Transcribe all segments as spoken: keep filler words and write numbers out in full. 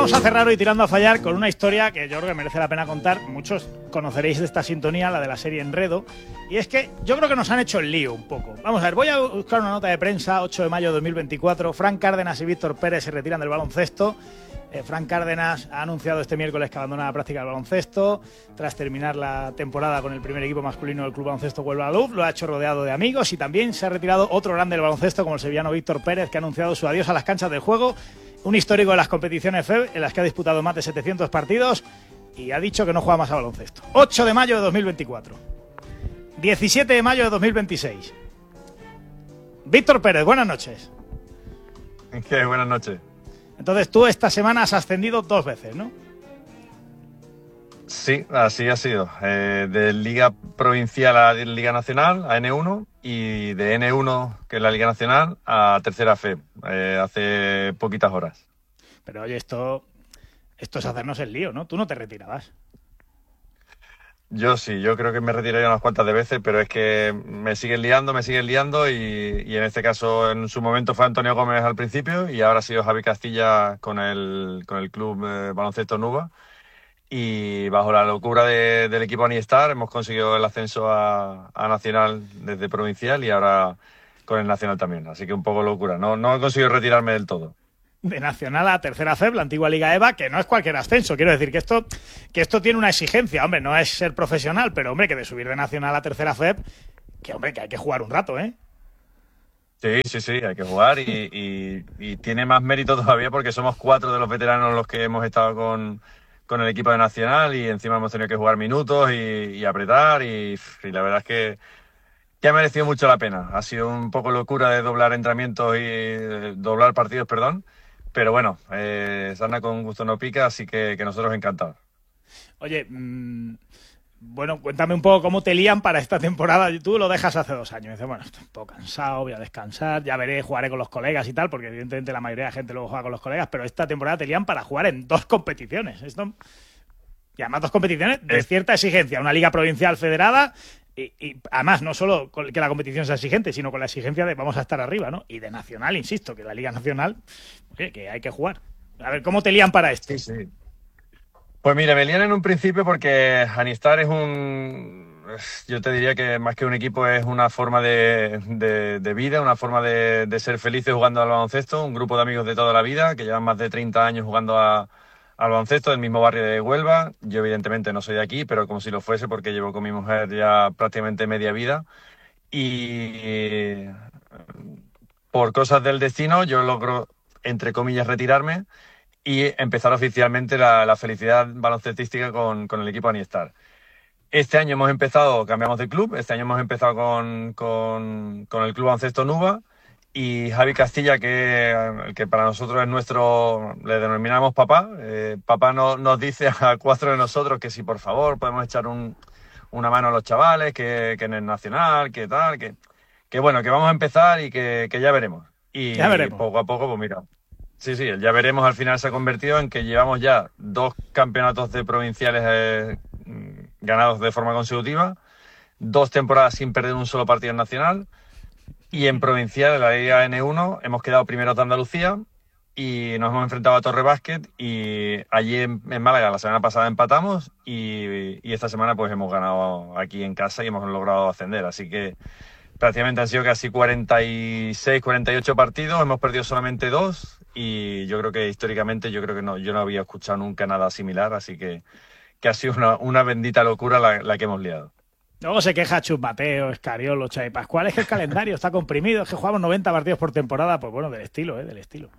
vamos a cerrar hoy tirando a fallar con una historia que yo creo que merece la pena contar. Muchos conoceréis de esta sintonía, la de la serie Enredo. Y es que yo creo que nos han hecho el lío un poco. Vamos a ver, voy a buscar una nota de prensa, ocho de mayo de dos mil veinticuatro. Fran Cárdenas y Víctor Pérez se retiran del baloncesto. Eh, Fran Cárdenas ha anunciado este miércoles que abandona la práctica del baloncesto tras terminar la temporada con el primer equipo masculino del Club Baloncesto Huelva Luz. Lo ha hecho rodeado de amigos y también se ha retirado otro grande del baloncesto como el sevillano Víctor Pérez, que ha anunciado su adiós a las canchas del juego. Un histórico de las competiciones F E B en las que ha disputado más de setecientos partidos y ha dicho que no juega más a baloncesto. ocho de mayo de dos mil veinticuatro. diecisiete de mayo de dos mil veintiséis. Víctor Pérez, buenas noches. ¿Qué? Buenas noches. Entonces tú esta semana has ascendido dos veces, ¿no? Sí, así ha sido. Eh, de Liga Provincial a Liga Nacional, a N uno, y de N uno, que es la Liga Nacional, a Tercera F E B, eh, hace poquitas horas. Pero oye, esto, esto es hacernos el lío, ¿no? Tú no te retirabas. Yo sí, yo creo que me retiraría unas cuantas de veces, pero es que me siguen liando, me siguen liando y, y en este caso en su momento fue Antonio Gómez al principio y ahora ha sido Javi Castilla con el, con el club eh, Baloncesto Nuba. Y bajo la locura de, del equipo Anistar hemos conseguido el ascenso a, a Nacional desde Provincial y ahora con el Nacional también. Así que un poco locura. No, no he conseguido retirarme del todo. De Nacional a Tercera F E B, la antigua Liga EVA, que no es cualquier ascenso. Quiero decir que esto, que esto tiene una exigencia. Hombre, no es ser profesional, pero hombre, que de subir de Nacional a Tercera F E B, que hombre, que hay que jugar un rato, ¿eh? Sí, sí, sí, hay que jugar y, y, y tiene más mérito todavía porque somos cuatro de los veteranos los que hemos estado con... con el equipo de Nacional y encima hemos tenido que jugar minutos y, y apretar y, y la verdad es que, que ha merecido mucho la pena. Ha sido un poco locura de doblar entrenamientos y eh, doblar partidos, perdón, pero bueno, eh, sarna con gusto no pica, así que, que nosotros encantados. Oye, mmm, bueno, cuéntame un poco cómo te lían para esta temporada. Tú lo dejas hace dos años. Dices, bueno, estoy un poco cansado, voy a descansar, ya veré, jugaré con los colegas y tal, porque evidentemente la mayoría de la gente luego juega con los colegas, pero esta temporada te lían para jugar en dos competiciones. Esto, y además dos competiciones de cierta exigencia. Una liga provincial federada y, y además no solo que la competición sea exigente, sino con la exigencia de vamos a estar arriba, ¿no? Y de Nacional, insisto, que la Liga Nacional, oye, que hay que jugar. A ver, ¿cómo te lían para esto? Sí, sí. Pues mira, me lían en un principio porque Anistar es un, yo te diría que más que un equipo es una forma de, de, de vida, una forma de, de ser felices jugando al baloncesto, un grupo de amigos de toda la vida que llevan más de treinta años jugando a, al baloncesto del mismo barrio de Huelva. Yo evidentemente no soy de aquí, pero como si lo fuese porque llevo con mi mujer ya prácticamente media vida y por cosas del destino yo logro, entre comillas, retirarme y empezar oficialmente la, la felicidad baloncestística con, con el equipo Anistar. Este año hemos empezado, cambiamos de club, este año hemos empezado con, con, con el Club Baloncesto Nuba y Javi Castilla, que, que para nosotros es nuestro, le denominamos papá. Eh, papá no, nos dice a cuatro de nosotros que si por favor podemos echar un, una mano a los chavales, que, que en el Nacional, que tal, que, que bueno, que vamos a empezar y que, que ya veremos. Y ya veremos. Poco a poco, pues mira... Sí, sí, el ya veremos al final se ha convertido en que llevamos ya dos campeonatos de provinciales eh, ganados de forma consecutiva, dos temporadas sin perder un solo partido en Nacional y en provincial, en la Liga N uno, hemos quedado primeros de Andalucía y nos hemos enfrentado a Torre Básquet y allí en, en Málaga la semana pasada empatamos y, y esta semana pues hemos ganado aquí en casa y hemos logrado ascender, así que prácticamente han sido casi cuarenta y seis, cuarenta y ocho partidos, hemos perdido solamente dos y yo creo que históricamente yo creo que no, yo no había escuchado nunca nada similar, así que, que ha sido una, una bendita locura la, la que hemos liado. Luego se queja Chus Mateo, Escariolo, Xavi Pascual, es que el calendario está comprimido, es que jugamos noventa partidos por temporada, pues bueno, del estilo, ¿eh? Del estilo.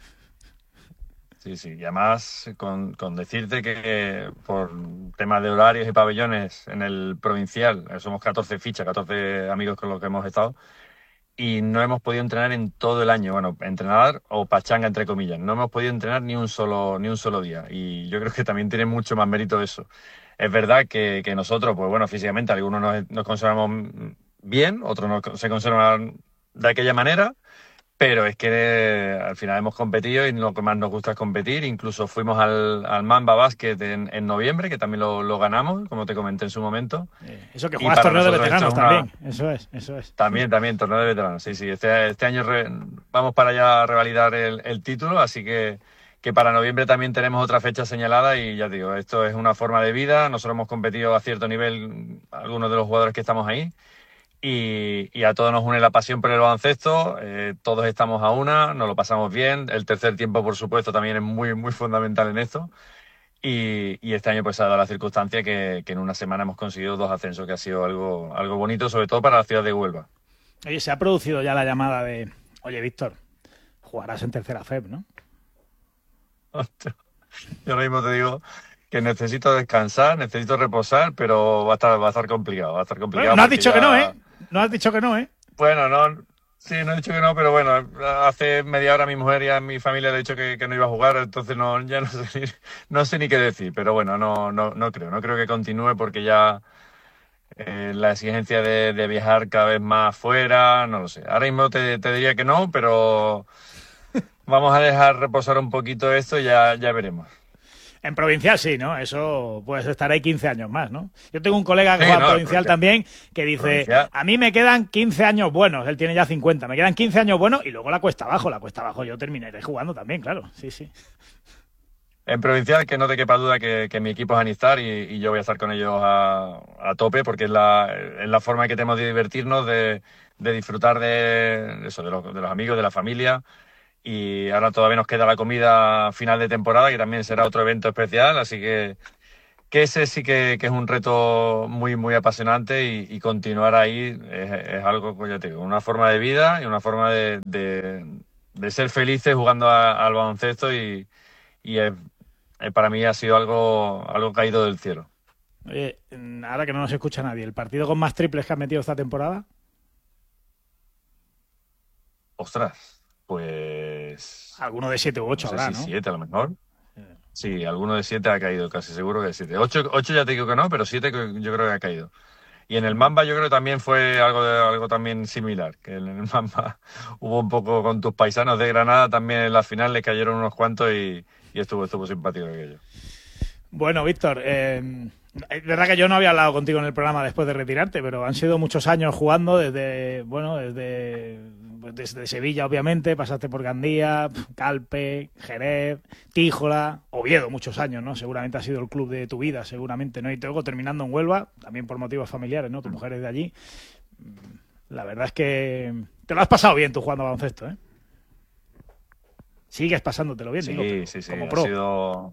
Sí, sí, y además con, con decirte que por temas de horarios y pabellones en el provincial, somos catorce fichas, catorce amigos con los que hemos estado, y no hemos podido entrenar en todo el año, bueno, entrenar o pachanga entre comillas, no hemos podido entrenar ni un solo, ni un solo día, y yo creo que también tiene mucho más mérito eso. Es verdad que, que nosotros, pues bueno, físicamente algunos nos, nos conservamos bien, otros no, se conservan de aquella manera, pero es que al final hemos competido y lo que más nos gusta es competir. Incluso fuimos al, al Mamba Basket en, en noviembre, que también lo, lo ganamos, como te comenté en su momento. Eh, eso que juegas torneo de veteranos una... también, eso es, eso es. También, también, torneo de veteranos, sí, sí. Este, este año re, vamos para allá a revalidar el, el título, así que, que para noviembre también tenemos otra fecha señalada y ya digo, esto es una forma de vida. Nosotros hemos competido a cierto nivel, algunos de los jugadores que estamos ahí, y, y a todos nos une la pasión por el baloncesto. Eh, todos estamos a una, nos lo pasamos bien. El tercer tiempo, por supuesto, también es muy, muy fundamental en esto. Y, y este año pues ha dado la circunstancia que, que en una semana hemos conseguido dos ascensos, que ha sido algo, algo bonito, sobre todo para la ciudad de Huelva. Oye, se ha producido ya la llamada de, oye, Víctor, jugarás en tercera F E P, ¿no? Yo ahora mismo te digo que necesito descansar, necesito reposar, pero va a estar, va a estar complicado, va a estar complicado. Bueno, no has dicho ya... que no, ¿eh? No has dicho que no, ¿eh? Bueno, no, sí, no he dicho que no, pero bueno, hace media hora a mi mujer y a mi familia le he dicho que, que no iba a jugar, entonces no, ya no sé, ni, no sé ni qué decir, pero bueno, no, no, no creo, no creo que continúe porque ya eh, la exigencia de, de viajar cada vez más fuera, no lo sé. Ahora mismo te, te diría que no, pero vamos a dejar reposar un poquito esto y ya, ya veremos. En provincial sí, ¿no? Eso puedes estar ahí quince años más, ¿no? Yo tengo un colega que Sí, juega no, provincial provincial. también que dice, Provincial. a mí me quedan quince años buenos, él tiene ya cincuenta, me quedan quince años buenos y luego la cuesta abajo, la cuesta abajo yo terminaré jugando también, claro, sí, sí. En provincial, que no te quepa duda que, que mi equipo es Anistar y, y yo voy a estar con ellos a, a tope porque es la, es la forma que tenemos de divertirnos, de, de disfrutar de, eso, de, los, de los amigos, de la familia. Y ahora todavía nos queda la comida final de temporada, que también será otro evento especial, así que, que ese sí que, que es un reto muy, muy apasionante y, y continuar ahí es, es algo, pues ya te digo, una forma de vida y una forma de, de, de ser felices jugando a, al baloncesto y, y es, eh, para mí ha sido algo, algo caído del cielo. Oye, ahora que no nos escucha nadie, ¿el partido con más triples que has metido esta temporada? Ostras. Pues... Alguno de siete u ocho no sé habrá, si ¿no? siete a lo mejor. Sí, alguno de siete ha caído, casi seguro que siete. Ocho, ocho ya te digo que no, pero siete yo creo que ha caído. Y en el Mamba yo creo que también fue algo, de, algo también similar, que en el Mamba hubo un poco con tus paisanos de Granada, también en la final les cayeron unos cuantos y, y estuvo, estuvo simpático aquello. Bueno, Víctor, eh, es verdad que yo no había hablado contigo en el programa después de retirarte, pero han sido muchos años jugando desde, bueno, desde, desde Sevilla, obviamente, pasaste por Gandía, Calpe, Jerez, Tíjola, Oviedo, muchos años, ¿no? Seguramente ha sido el club de tu vida, seguramente, ¿no? Y luego terminando en Huelva, también por motivos familiares, ¿no? Tu mujer es de allí. La verdad es que te lo has pasado bien tú jugando a baloncesto, ¿eh? Sigues pasándotelo bien, sí, digo, sí, sí, como ha pro. sido...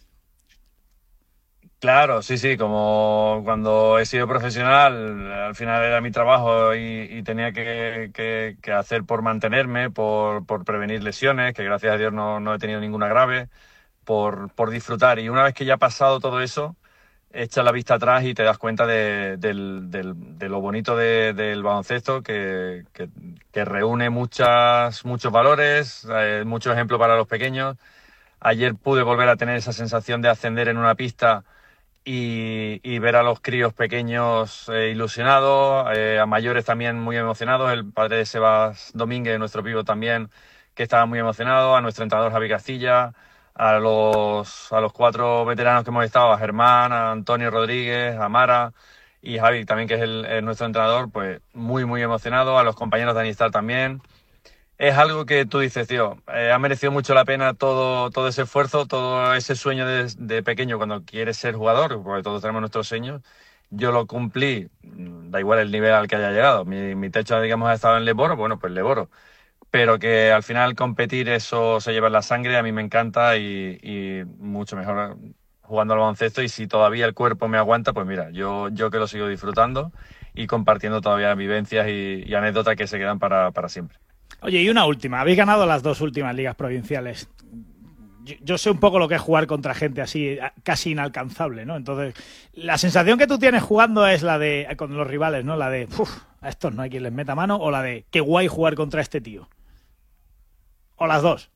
Claro, sí, sí, como cuando he sido profesional, al final era mi trabajo y, y tenía que, que, que hacer por mantenerme, por, por prevenir lesiones, que gracias a Dios no, no he tenido ninguna grave, por, por disfrutar. Y una vez que ya ha pasado todo eso, echas la vista atrás y te das cuenta de, del, del, de lo bonito de, del baloncesto, que, que, que reúne muchas, muchos valores, eh, muchos ejemplos para los pequeños. Ayer pude volver a tener esa sensación de ascender en una pista y, y ver a los críos pequeños eh, ilusionados, eh, a mayores también muy emocionados. El padre de Sebas Domínguez, nuestro pívot también, que estaba muy emocionado, a nuestro entrenador Javi Castilla, a los, a los cuatro veteranos que hemos estado, a Germán, a Antonio Rodríguez, a Mara y Javi también, que es el, el nuestro entrenador, pues muy, muy emocionado, a los compañeros de Anistar también. Es algo que tú dices, tío, eh, ha merecido mucho la pena todo, todo ese esfuerzo, todo ese sueño de, de pequeño cuando quieres ser jugador, porque todos tenemos nuestros sueños. Yo lo cumplí, da igual el nivel al que haya llegado. Mi, mi techo, digamos, ha estado en Leboro, bueno, pues Leboro. Pero que al final competir eso se lleva en la sangre, a mí me encanta y, y mucho mejor jugando al baloncesto. Y si todavía el cuerpo me aguanta, pues mira, yo, yo que lo sigo disfrutando y compartiendo todavía vivencias y, y anécdotas que se quedan para, para siempre. Oye, y una última. Habéis ganado las dos últimas ligas provinciales. Yo, yo sé un poco lo que es jugar contra gente así, casi inalcanzable, ¿no? Entonces, la sensación que tú tienes jugando es la de, con los rivales, ¿no? La de, uff, a estos no hay quien les meta mano, o la de, qué guay jugar contra este tío. O las dos.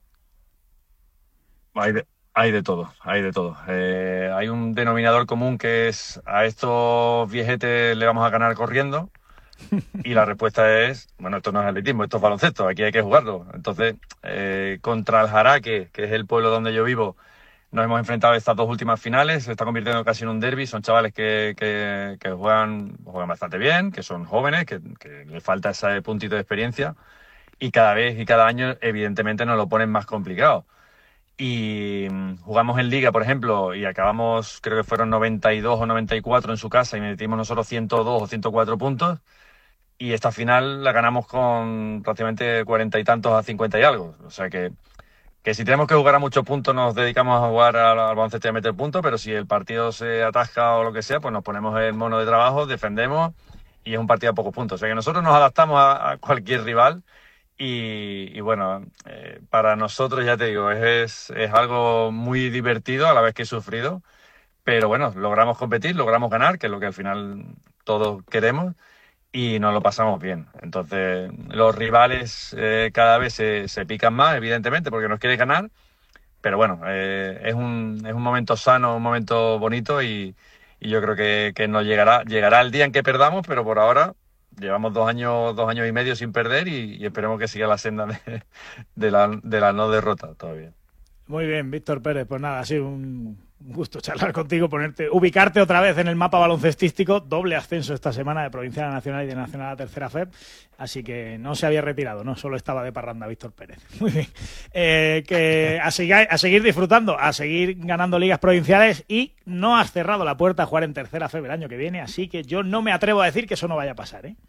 Hay de, hay de todo, hay de todo. Eh, hay un denominador común que es, a estos viejetes le vamos a ganar corriendo. Y la respuesta es, bueno, esto no es atletismo, esto es baloncesto, aquí hay que jugarlo. Entonces, eh, contra el Jaraque, que es el pueblo donde yo vivo, nos hemos enfrentado a estas dos últimas finales, se está convirtiendo casi en un derbi. Son chavales que, que, que juegan, juegan bastante bien, que son jóvenes, que, que les falta ese puntito de experiencia y cada vez y cada año evidentemente nos lo ponen más complicado. y jugamos en Liga, por ejemplo, y acabamos, creo que fueron noventa y dos o noventa y cuatro en su casa y metimos nosotros ciento dos o ciento cuatro puntos, y esta final la ganamos con prácticamente cuarenta y tantos a cincuenta y algo. O sea que, que si tenemos que jugar a muchos puntos nos dedicamos a jugar al, al baloncesto y a meter puntos, pero si el partido se atasca o lo que sea, pues nos ponemos el mono de trabajo, defendemos y es un partido a pocos puntos. O sea que nosotros nos adaptamos a, a cualquier rival. Y, y bueno, eh, para nosotros, ya te digo, es, es algo muy divertido a la vez que sufrido, pero bueno, logramos competir, logramos ganar, que es lo que al final todos queremos, y nos lo pasamos bien. Entonces, los rivales eh, cada vez se, se pican más, evidentemente, porque nos quieren ganar, pero bueno, eh, es, un, es un momento sano, un momento bonito, y, y yo creo que, que nos llegará, llegará el día en que perdamos, pero por ahora llevamos dos años, dos años y medio sin perder y, y esperemos que siga la senda de, de, la, de la no derrota todavía. Muy bien, Víctor Pérez, pues nada, ha sido un gusto charlar contigo, ponerte, ubicarte otra vez en el mapa baloncestístico, doble ascenso esta semana de Provincial a Nacional y de Nacional a Tercera F E P, así que no se había retirado, no solo estaba de parranda Víctor Pérez. Muy bien, eh, que a seguir, a seguir disfrutando, a seguir ganando ligas provinciales, y no has cerrado la puerta a jugar en Tercera F E P el año que viene, así que yo no me atrevo a decir que eso no vaya a pasar, ¿eh?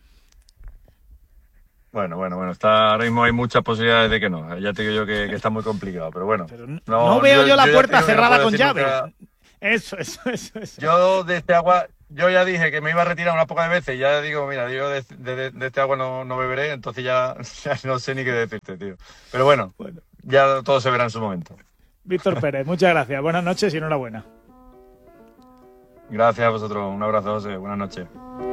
Bueno, bueno, bueno, está, ahora mismo hay muchas posibilidades de que no. Ya te digo yo que, que está muy complicado, pero bueno. Pero no, no veo yo, yo la yo puerta cerrada no con llave. Nunca... Eso, eso, eso, eso. Yo de este agua, yo ya dije que me iba a retirar unas pocas veces, ya digo, mira, yo de, de, de este agua no, no beberé, entonces ya, ya no sé ni qué decirte, tío. Pero bueno, bueno, ya todo se verá en su momento. Víctor Pérez, muchas gracias. Buenas noches y enhorabuena. Gracias a vosotros. Un abrazo, José. Buenas noches.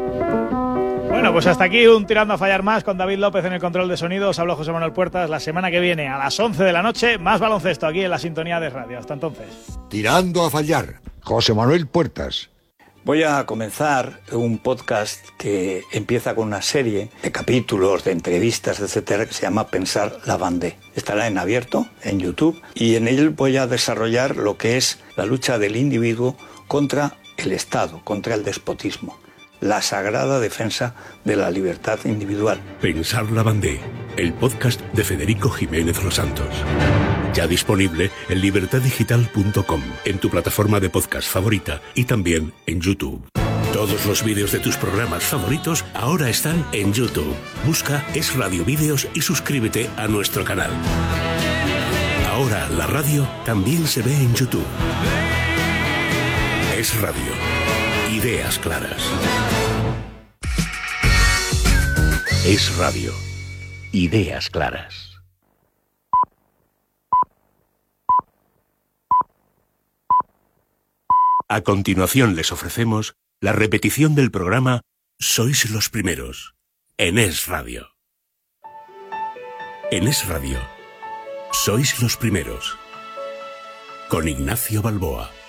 Bueno, pues hasta aquí un Tirando a Fallar más con David López en el control de sonido. Os hablo José Manuel Puertas. La semana que viene a las once de la noche, más baloncesto aquí en la sintonía de radio. Hasta entonces. Tirando a Fallar, José Manuel Puertas. Voy a comenzar un podcast que empieza con una serie de capítulos, de entrevistas, etcétera, que se llama Pensar la Bandé. Estará en abierto, en YouTube, y en él voy a desarrollar lo que es la lucha del individuo contra el Estado, contra el despotismo. La sagrada defensa de la libertad individual. Pensar la Bandé, el podcast de Federico Jiménez Los Santos. Ya disponible en libertad digital punto com, en tu plataforma de podcast favorita y también en YouTube. Todos los vídeos de tus programas favoritos ahora están en YouTube. Busca Es Radio Vídeos y suscríbete a nuestro canal. Ahora la radio también se ve en YouTube. Es Radio. Ideas claras. Es Radio. Ideas claras. A continuación les ofrecemos la repetición del programa Sois los Primeros, en Es Radio. En Es Radio, Sois los Primeros, con Ignacio Balboa.